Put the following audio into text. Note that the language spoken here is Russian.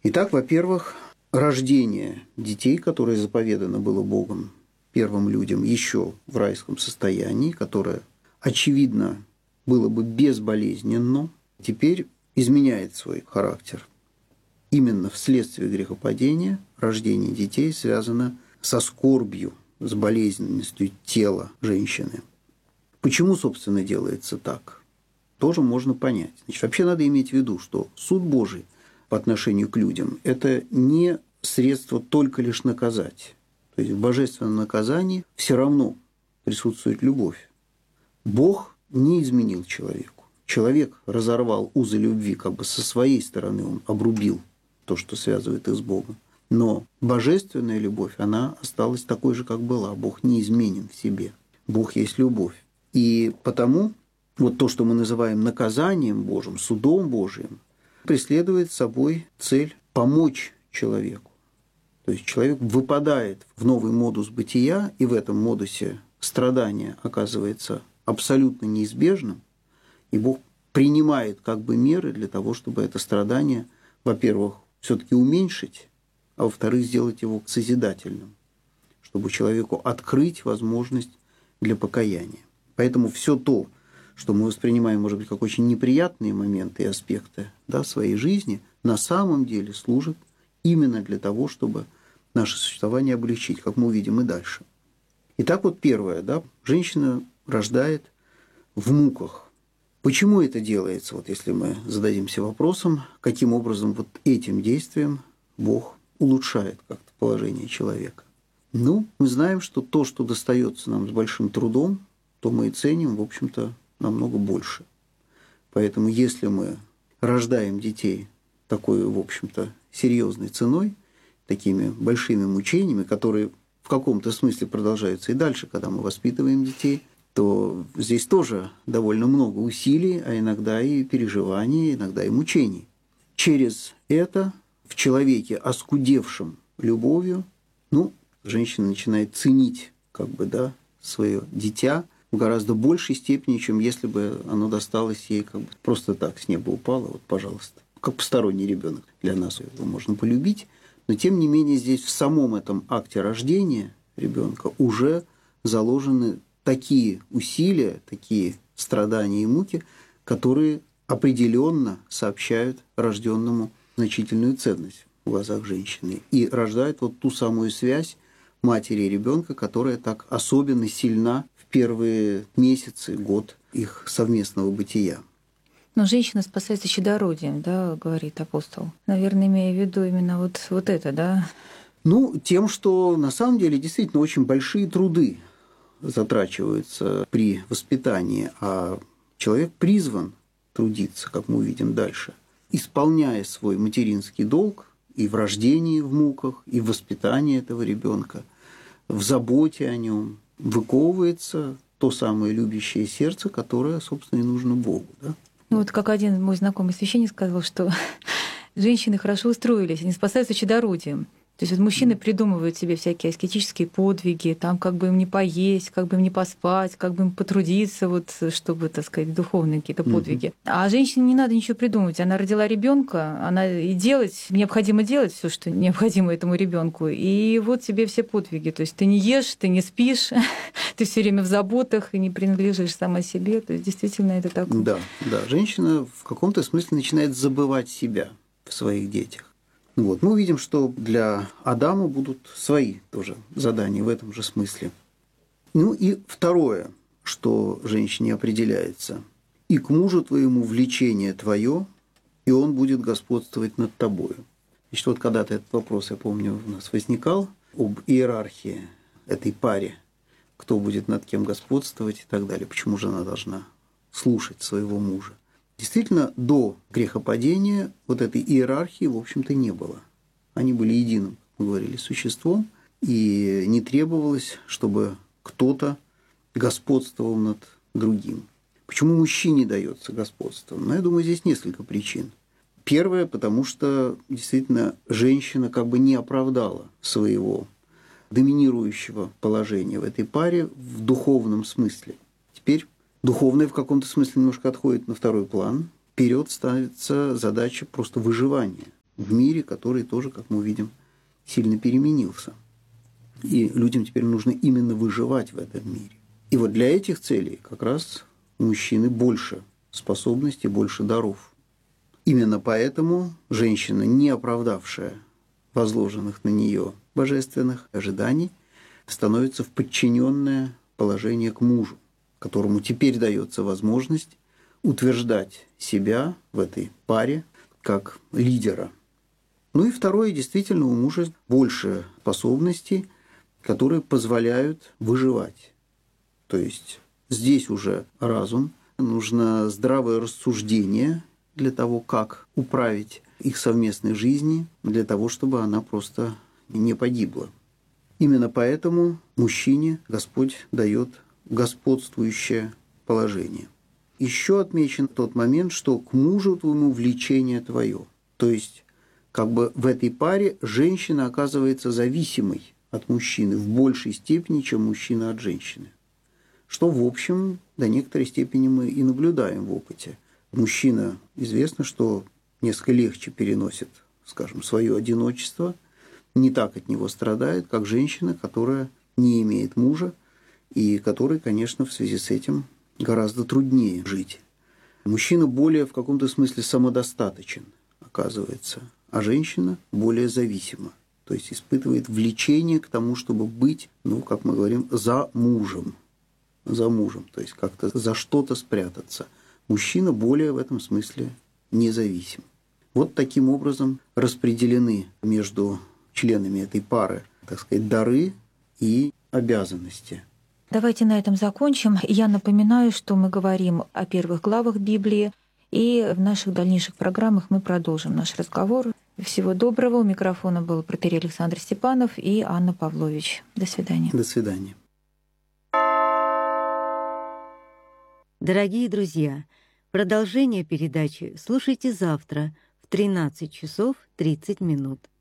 Итак, во-первых, рождение детей, которое заповедано было Богом первым людям еще в райском состоянии, которое, очевидно, было бы безболезненно, теперь изменяет свой характер. Именно вследствие грехопадения рождение детей связано со скорбью, с болезненностью тела женщины. Почему, собственно, делается так? Тоже можно понять. Значит, вообще надо иметь в виду, что суд Божий по отношению к людям – это не средство только лишь наказать. То есть в божественном наказании все равно присутствует любовь. Бог не изменил человеку. Человек разорвал узы любви, как бы со своей стороны он обрубил то, что связывает их с Богом. Но божественная любовь, она осталась такой же, как была. Бог не изменен в себе. Бог есть любовь. И потому вот то, что мы называем наказанием Божьим, судом Божьим, преследует собой цель помочь человеку. То есть человек выпадает в новый модус бытия, и в этом модусе страдания оказывается абсолютно неизбежным, и Бог принимает как бы меры для того, чтобы это страдание, во-первых, все-таки уменьшить, а во-вторых, сделать его созидательным, чтобы человеку открыть возможность для покаяния. Поэтому все то, что мы воспринимаем, может быть, как очень неприятные моменты и аспекты своей жизни, на самом деле служит именно для того, чтобы наше существование облегчить, как мы увидим и дальше. Итак, вот первое, женщина рождает в муках. Почему это делается, вот если мы зададимся вопросом, каким образом вот этим действием Бог улучшает как-то положение человека? Мы знаем, что то, что достается нам с большим трудом, то мы и ценим, в общем-то, намного больше. Поэтому если мы рождаем детей такой, в общем-то, серьезной ценой, такими большими мучениями, которые в каком-то смысле продолжаются и дальше, когда мы воспитываем детей, то здесь тоже довольно много усилий, а иногда и переживаний, иногда и мучений. Через это в человеке, оскудевшем любовью, женщина начинает ценить свое дитя в гораздо большей степени, чем если бы оно досталось ей просто так, с неба упало, вот, пожалуйста. Как посторонний ребенок. Для нас его можно полюбить, но тем не менее здесь в самом этом акте рождения ребенка уже заложены такие усилия, такие страдания и муки, которые определенно сообщают рожденному значительную ценность в глазах женщины и рождают вот ту самую связь матери и ребенка, которая так особенно сильна в первые месяцы, год их совместного бытия. Но женщина спасается чадородием, говорит апостол. Наверное, имея в виду именно вот это, да? Тем, что на самом деле действительно очень большие труды затрачиваются при воспитании, а человек призван трудиться, как мы увидим дальше, исполняя свой материнский долг и в рождении в муках, и в воспитании этого ребенка, в заботе о нем, выковывается то самое любящее сердце, которое, собственно, и нужно Богу. Да? Вот как один мой знакомый священник сказал, что женщины хорошо устроились, они спасаются чадородием. То есть вот мужчины придумывают себе всякие аскетические подвиги, там как бы им не поесть, как бы им не поспать, как бы им потрудиться, чтобы, так сказать, духовные какие-то подвиги. А женщине не надо ничего придумывать. Она родила ребенка, она и необходимо делать все, что необходимо этому ребенку. И вот тебе все подвиги. То есть ты не ешь, ты не спишь, ты все время в заботах и не принадлежишь сама себе. То есть действительно это так. Да. Женщина в каком-то смысле начинает забывать себя в своих детях. Мы увидим, что для Адама будут свои тоже задания в этом же смысле. И второе, что женщине определяется. «И к мужу твоему влечение твое, и он будет господствовать над тобою». Значит, вот когда-то этот вопрос, я помню, у нас возникал об иерархии этой паре, кто будет над кем господствовать и так далее, почему жена должна слушать своего мужа. Действительно, до грехопадения вот этой иерархии, в общем-то, не было. Они были единым, как мы говорили, существом, и не требовалось, чтобы кто-то господствовал над другим. Почему мужчине дается господство? Я думаю, здесь несколько причин. Первое, потому что действительно женщина не оправдала своего доминирующего положения в этой паре в духовном смысле. Теперь духовное в каком-то смысле немножко отходит на второй план. Вперед ставится задача просто выживания. в мире, который тоже, как мы видим, сильно переменился. И людям теперь нужно именно выживать в этом мире. И вот для этих целей как раз у мужчины больше способностей, больше даров. Именно поэтому женщина, не оправдавшая возложенных на нее божественных ожиданий, становится в подчиненное положение к мужу, которому теперь дается возможность утверждать себя в этой паре как лидера. Ну и второе, действительно, у мужа больше способностей, которые позволяют выживать. То есть здесь уже разум, нужно здравое рассуждение для того, как управить их совместной жизни, для того, чтобы она просто не погибла. Именно поэтому мужчине Господь дает господствующее положение. Еще отмечен тот момент, что к мужу твоему влечение твое. То есть, как бы в этой паре женщина оказывается зависимой от мужчины в большей степени, чем мужчина от женщины. Что, в общем, до некоторой степени мы и наблюдаем в опыте. Мужчина, известно, что несколько легче переносит, скажем, свое одиночество, не так от него страдает, как женщина, которая не имеет мужа, и которой, конечно, в связи с этим гораздо труднее жить. Мужчина более в каком-то смысле самодостаточен, оказывается, а женщина более зависима, то есть испытывает влечение к тому, чтобы быть, как мы говорим, за мужем, то есть как-то за что-то спрятаться. Мужчина более в этом смысле независим. Вот таким образом распределены между членами этой пары, так сказать, дары и обязанности. Давайте на этом закончим. Я напоминаю, что мы говорим о первых главах Библии, и в наших дальнейших программах мы продолжим наш разговор. Всего доброго. У микрофона был протерей Александр Степанов и Анна Павлович. До свидания. До свидания. Дорогие друзья, продолжение передачи слушайте завтра в 13 часов 30 минут.